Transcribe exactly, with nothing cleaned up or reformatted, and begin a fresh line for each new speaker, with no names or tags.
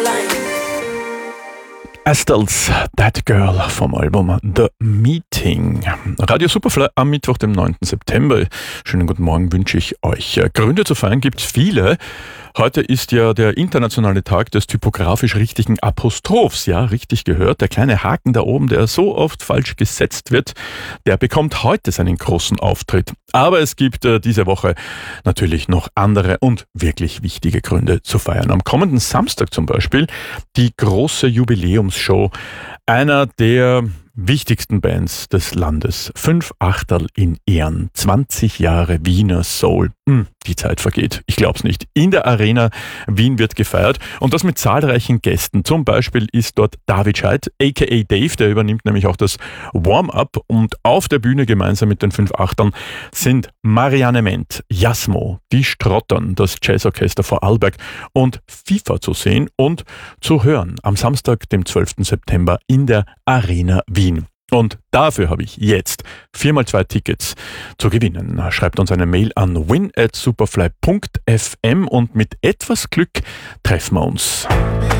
Estelles That Girl vom Album The Meeting. Radio Superfly am Mittwoch, dem neunten September. Schönen guten Morgen wünsche ich euch. Gründe zu feiern gibt es viele. Heute ist ja der internationale Tag des typografisch richtigen Apostrophs. Ja, richtig gehört. Der kleine Haken da oben, der so oft falsch gesetzt wird, der bekommt heute seinen großen Auftritt. Aber es gibt äh, diese Woche natürlich noch andere und wirklich wichtige Gründe zu feiern. Am kommenden Samstag zum Beispiel die große Jubiläumsshow einer der wichtigsten Bands des Landes. Fünf Achterl in Ehren. zwanzig Jahre Wiener Soul. Hm, die Zeit vergeht. Ich glaub's nicht. In der Arena Wien wird gefeiert und das mit zahlreichen Gästen. Zum Beispiel ist dort David Scheidt, aka Dave, der übernimmt nämlich auch das Warm-up, und auf der Bühne gemeinsam mit den Fünf Achtern sind Marianne Ment, Jasmo, die Strottern, das Jazzorchester Vorarlberg und FIFA zu sehen und zu hören am Samstag, dem zwölften September in der Arena Wien. Und dafür habe ich jetzt viermal zwei Tickets zu gewinnen. Schreibt uns eine Mail an win at superfly punkt f m und mit etwas Glück treffen wir uns.